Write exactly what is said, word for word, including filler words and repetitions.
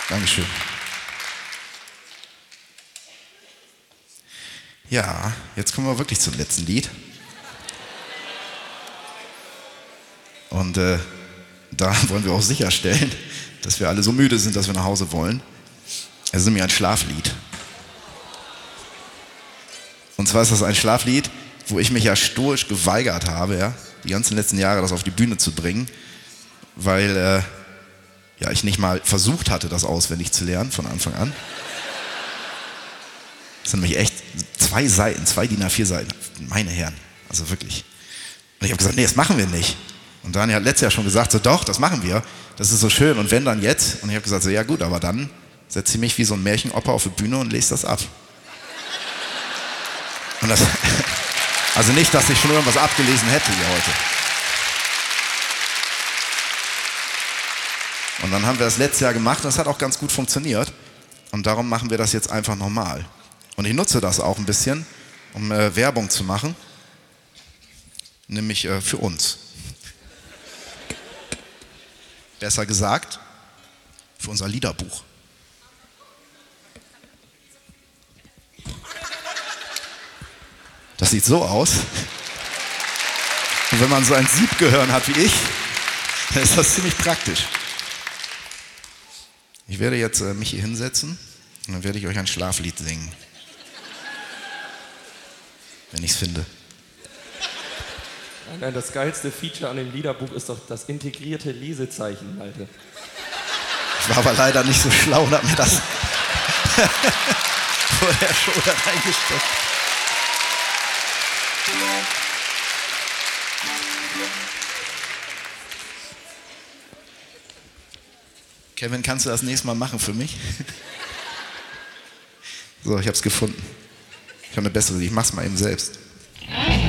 Dankeschön. Ja, jetzt kommen wir wirklich zum letzten Lied. Und äh, da wollen wir auch sicherstellen, dass wir alle so müde sind, dass wir nach Hause wollen. Es ist nämlich ein Schlaflied. Und zwar ist das ein Schlaflied, wo ich mich ja stoisch geweigert habe, ja, die ganzen letzten Jahre das auf die Bühne zu bringen, weil äh, ja, ich nicht mal versucht hatte, das auswendig zu lernen von Anfang an. Das sind nämlich echt zwei Seiten, zwei D I N A vier Seiten, meine Herren, also wirklich. Und ich habe gesagt, nee, das machen wir nicht. Und Daniel hat letztes Jahr schon gesagt, so doch, das machen wir, das ist so schön und wenn dann jetzt. Und ich habe gesagt, so ja gut, aber dann setze ich mich wie so ein Märchenoper auf die Bühne und lese das ab. Und das, also nicht, dass ich schon irgendwas abgelesen hätte hier heute. Und dann haben wir das letztes Jahr gemacht und das hat auch ganz gut funktioniert. Und darum machen wir das jetzt einfach nochmal. Und ich nutze das auch ein bisschen, um äh, Werbung zu machen, nämlich äh, für uns. Besser gesagt, für unser Liederbuch. Das sieht so aus. Und wenn man so ein Siebgehirn hat wie ich, dann ist das ziemlich praktisch. Ich werde jetzt äh, mich hier hinsetzen und dann werde ich euch ein Schlaflied singen. Wenn ich es finde. Nein, nein, das geilste Feature an dem Liederbuch ist doch das integrierte Lesezeichen, Malte. Ich war aber leider nicht so schlau und habe mir das vorher schon da reingesteckt. Kevin, kannst du das nächste Mal machen für mich? So, ich habe es gefunden. Ich habe eine bessere, ich mach's mal eben selbst.